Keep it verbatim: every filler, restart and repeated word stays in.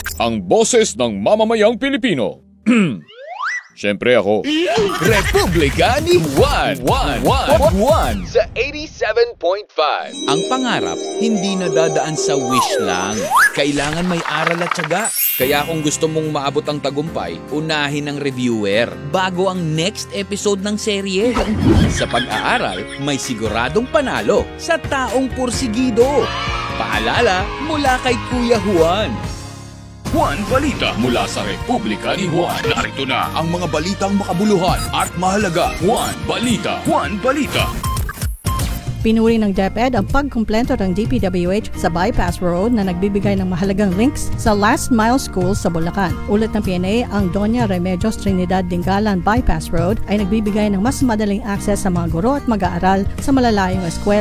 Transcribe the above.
ang boses ng mamamayang Pilipino. Siyempre ako. Republika ni Juan. Juan. Juan. Juan. Sa eighty-seven point five. Ang pangarap, hindi nadadaan sa wish lang. Kailangan may aral at tiyaga. Kaya kung gusto mong maabot ang tagumpay, unahin ang reviewer bago ang next episode ng serye. Sa pag-aaral, may siguradong panalo sa taong pursigido. Paalala mula kay Kuya Juan. Juan Balita mula sa Republika ni Juan. Narito na ang mga balitang makabuluhan at mahalaga. Juan Balita. Juan Balita. Pinuri ng DepEd ang pagkumpleto ng D P W H sa bypass road na nagbibigay ng mahalagang links sa last mile school sa Bulacan. Ulat ng P N A, ang Doña Remedios Trinidad Dingalan Bypass Road ay nagbibigay ng mas madaling access sa mga guro at mag-aaral sa malalayong eskwela